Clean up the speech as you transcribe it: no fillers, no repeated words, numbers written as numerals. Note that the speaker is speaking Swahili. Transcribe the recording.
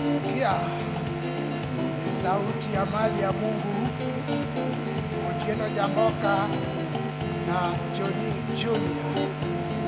Sikia, ni sauti ya mali ya Mungu, Otieno Jamboka na Johnny Junior.